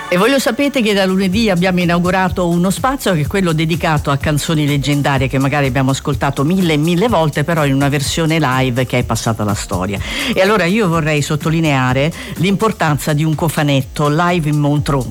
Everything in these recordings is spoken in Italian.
E voi lo sapete che da lunedì abbiamo inaugurato uno spazio che è quello dedicato a canzoni leggendarie che magari abbiamo ascoltato mille e mille volte, però in una versione live che è passata alla storia. E allora io vorrei sottolineare l'importanza di un cofanetto Live in Montreux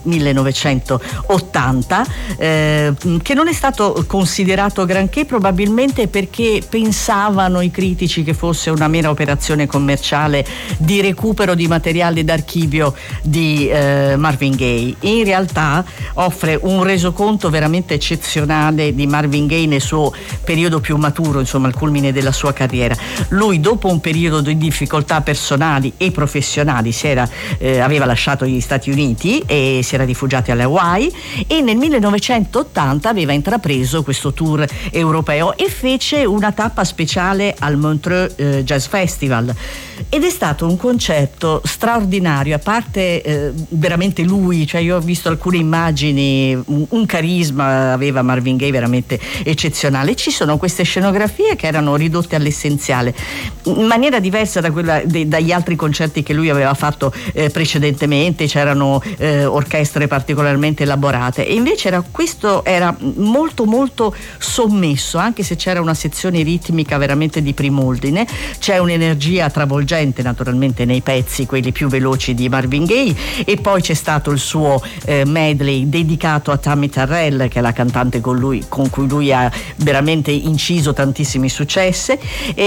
1980 che non è stato considerato granché, probabilmente perché pensavano i critici che fosse una mera operazione commerciale di recupero di materiale d'archivio di Marvin Gaye. In realtà offre un resoconto veramente eccezionale di Marvin Gaye nel suo periodo più maturo, insomma al culmine della sua carriera. Lui, dopo un periodo di difficoltà personali e professionali, aveva lasciato gli Stati Uniti e si era rifugiato alle Hawaii, e nel 1980 aveva intrapreso questo tour europeo e fece una tappa speciale al Montreux Jazz Festival, ed è stato un concerto straordinario. A parte veramente lui, cioè io ho visto alcune immagini, un carisma aveva Marvin Gaye veramente eccezionale. Ci sono queste scenografie che erano ridotte all'essenziale, in maniera diversa da quella dagli altri concerti che lui aveva fatto precedentemente. C'erano orchestre particolarmente elaborate, e invece questo era molto molto sommesso, anche se c'era una sezione ritmica veramente di prim'ordine. C'è un'energia travolgente naturalmente nei pezzi, quelli più veloci di Marvin Gaye, e poi c'è stato il suo medley dedicato a Tammy Terrell, che è la cantante con cui lui ha veramente inciso tantissimi successi.